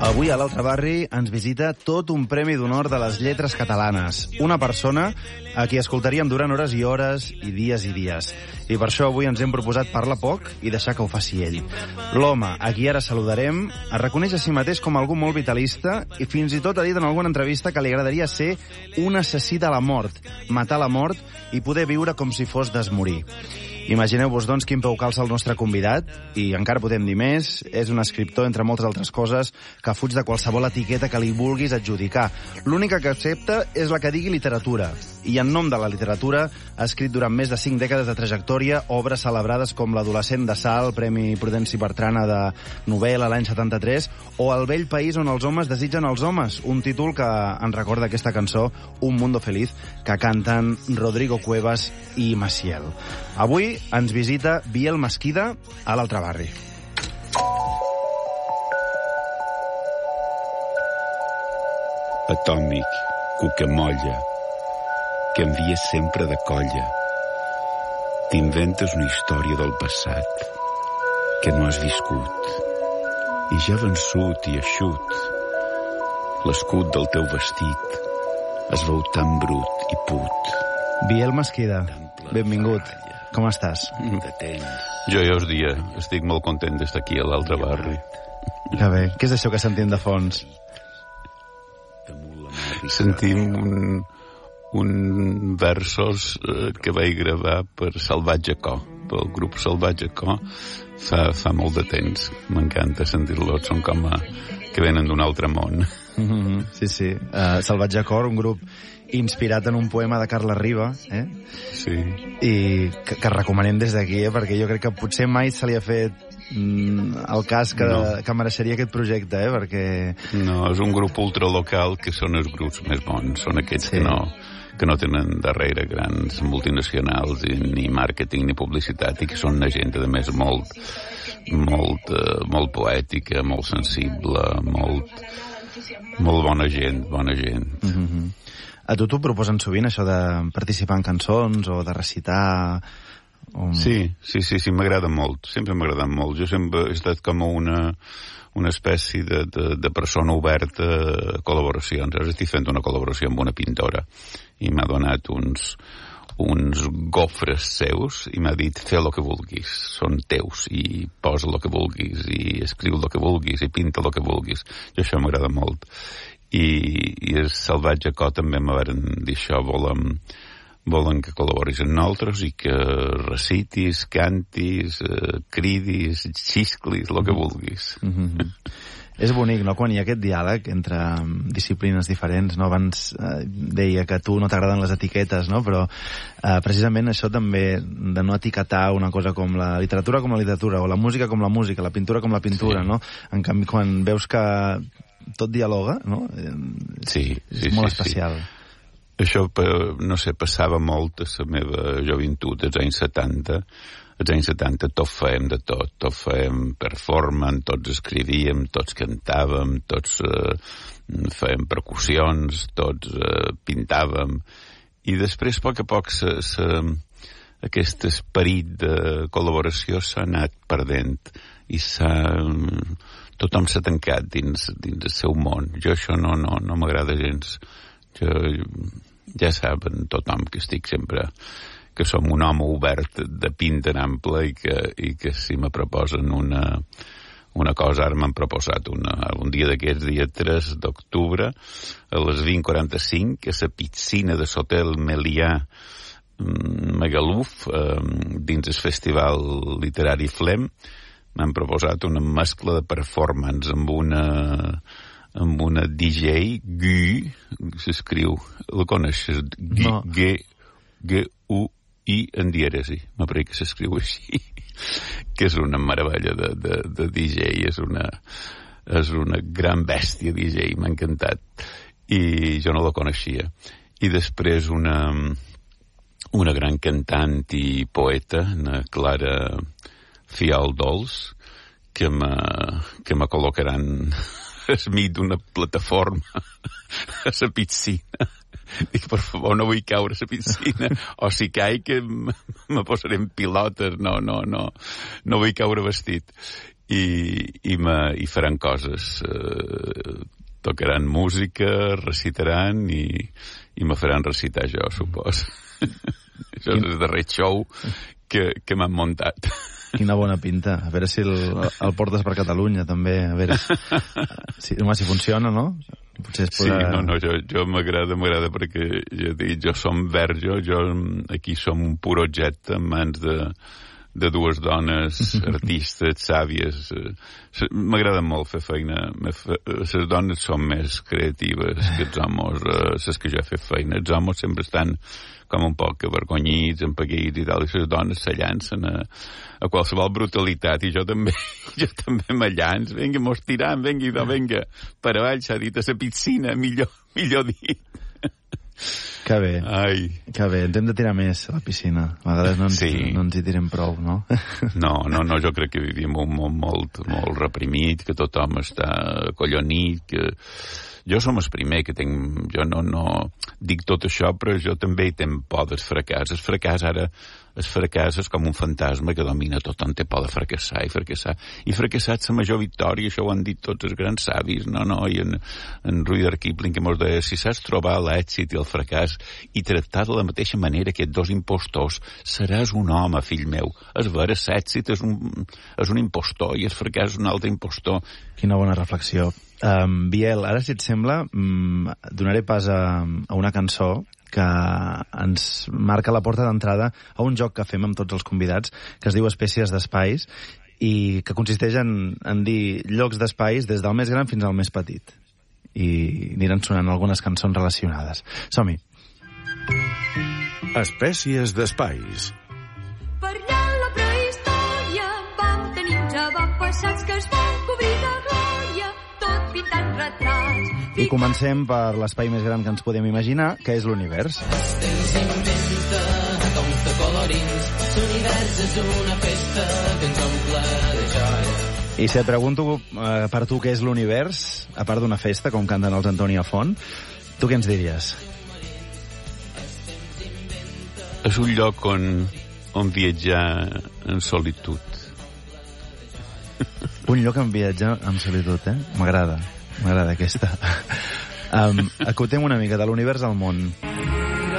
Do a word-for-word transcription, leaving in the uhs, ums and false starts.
Avui a l'Altre Barri ens visita tot un premi d'honor de les lletres catalanes. Una persona a qui escoltaríem durant hores i hores i dies i dies. I per això avui ens hem proposat parlar poc i deixar que ho faci ell. L'home a qui ara saludarem es reconeix a si mateix com algú molt vitalista i fins i tot ha dit en alguna entrevista que li agradaria ser un assassí de la mort, matar la mort i poder viure com si fos desmorir. Imagineu-vos, doncs, quin peu calça el nostre convidat, i encara podem dir més, és un escriptor, entre moltes altres coses, que fuig de qualsevol etiqueta que li vulguis adjudicar. L'única que accepta és la que digui literatura, i en nom de la literatura ha escrit durant més de cinc dècades de trajectòria obres celebrades com L'adolescent de Salt, Premi Prudenci Bertrana de novel·la l'any setanta-tres, o El vell país on els homes desitgen els homes, un títol que ens recorda aquesta cançó, Un mundo feliz, que canten Rodrigo Cuevas i Maciel. Avui ens visita Biel Mesquida a l'Altre Barri. Atòmic, cucamolla, que envies sempre de colla. T'inventes una història del passat que no has viscut. I ja vençut i eixut, l'escut del teu vestit es veu tan brut i put. Biel Mesquida, benvingut. Com estàs? Jo ja us dia, estic molt content d'estar aquí a l'Altre Barri. Que bé. Què és això que sentim de fons? Sentim un, un versos eh, que vaig gravar per Salvatge Co, pel grup Salvatge Co, fa, fa molt de temps. M'encanta sentir-los, són com a, que venen d'un altre món. Mm-hmm. Sí, sí. Uh, Salvatge Cor, un grup inspirat en un poema de Carles Riba, eh? Sí. I que, que recomanem des d'aquí, eh? Perquè jo crec que potser mai se li ha fet mm, el cas que, no. que mereixeria aquest projecte, eh? Perquè... No, és un grup ultralocal que són els grups més bons, són aquests sí. que, no, que no tenen darrere grans multinacionals ni màrqueting ni publicitat i que són una gent, a més, molt, molt, uh, molt poètica, molt sensible, molt, molt bona gent, bona gent. Mm-hmm. A tu t'ho proposen sovint, això de participar en cançons o de recitar? O... Sí, sí, sí, sí, m'agrada molt. Sempre m'ha agradat molt. Jo sempre he estat com una, una espècie de, de, de persona oberta a col·laboracions. Ara estic fent una col·laboració amb una pintora i m'ha donat uns, uns gofres seus i m'ha dit, fe el que vulguis, són teus, i posa el que vulguis, i escriu el que vulguis, i pinta el que vulguis. I això m'agrada molt. I, i el Salvatge Co també me varen dir això, volen, volen que col·laboris amb nosaltres i que recitis, cantis, eh, cridis, xisclis, el que vulguis. Mm-hmm. És bonic, no?, quan hi ha aquest diàleg entre disciplines diferents, no? Abans eh, deia que a tu no t'agraden les etiquetes, no? Però eh, precisament això també de no etiquetar una cosa com la literatura com la literatura, o la música com la música, la pintura com la pintura, sí. No? En canvi, quan veus que tot dialoga, no? Sí, és sí, molt sí, especial. Sí. Això, no sé, passava molt a la meva joventut, als anys setanta. Als anys setanta tot fèiem de tot. Tot fèiem performance, tots escrivíem, tots cantàvem, tots eh, fèiem percussions, tots eh, pintàvem. I després, a poc a poc, sa, sa, aquest esperit de col·laboració s'ha anat perdent i s'ha... tothom s'ha tancat dins, dins el seu món. Jo això no, no, no m'agrada gens. Jo, ja saben tothom que estic sempre, que som un home obert de pinta en ample i que, i que si me proposen una, una cosa, ara m'han proposat una, un dia d'aquests, dia tres d'octubre, a les vint quaranta-cinc, a la piscina de l'hotel Melià Magaluf, eh, dins el festival literari Flem, m'han proposat una mescla de performance amb una amb una D J, Gu, s'escriu, la coneixes? No. G, G, U, I, en dièresi, m'apareix que s'escriu així, que és una meravella de, de, de D J, és una, és una gran bèstia D J, m'ha encantat, i jo no la coneixia. I després una, una gran cantant i poeta, una Clara Fial Dols, que me, que me col·locaran al mig d'una plataforma a la piscina. Dic, per favor, no vull caure a la piscina, o si caic me posaré en pilotes, no, no, no, no vull caure vestit. i, i, me, i faran coses. Eh, tocaran música, recitaran i, i me faran recitar jo, suposo. Això és el darrer show que, que m'han muntat. Quina bona pinta. A veure si el, el portes per Catalunya, també. A veure si, si, home, si funciona, no? Potser es podrà... Sí, no, no, jo, jo m'agrada, m'agrada perquè jo, jo som verge, jo aquí som un pur objecte en mans de, de dues dones artistes, sàvies. M'agrada molt fer feina. Les dones són més creatives que els homes, les que jo he fet feina. Els homes sempre estan com un poc avergonyits, empaguits i tal, i les dones se llancen a, a qualsevol brutalitat, i jo també, jo també me llanç, vinga, mos tirant, vinga, idò, vinga, per avall, s'ha dit a la piscina, millor, millor dit. Que bé, ai. Que bé, ens hem de tirar més a la piscina, a vegades no ens, sí. no ens hi tirem prou, no? No, no, no, jo crec que vivim un món molt, molt reprimit, que tothom està acollonit, que... Jo som el primer que tinc... Jo no, no dic tot això, però jo també hi tenc por del fracàs. El fracàs ara... El fracàs és com un fantasma que domina tothom, té por de fracassar i fracassar. I fracassar és la major victòria, això ho han dit tots els grans savis, no, no, i en, en Rudyard Kipling, que mos deia, si saps trobar l'èxit i el fracàs i tractar de la mateixa manera que dos impostors, seràs un home, fill meu. És veure, l'èxit és un, és un impostor i el fracàs és un altre impostor. Quina bona reflexió. Um, Biel, ara, si et sembla, um, donaré pas a, a una cançó que ens marca la porta d'entrada a un joc que fem amb tots els convidats, que es diu Espècies d'Espais, i que consisteix en, en dir llocs d'espais des del més gran fins al més petit. I aniran sonant algunes cançons relacionades. Som-hi. Espècies d'Espais. Per allà en la prehistòria vam tenir uns avantpassats que es van cobrir de glòria, tot pintant retrats. I comencem per l'espai més gran que ens podem imaginar, que és l'univers. Temps inventa tons de colorins, l'univers és una festa que ens omple de joia. I si et pregunto eh, per tu què és l'univers, a part d'una festa, com canten els Antònia Font, tu què ens diries? És un lloc on, on viatjar en solitud. Un lloc on viatjar en solitud, eh? M'agrada, m'agrada aquesta. Um, acotem una mica de l'univers al món.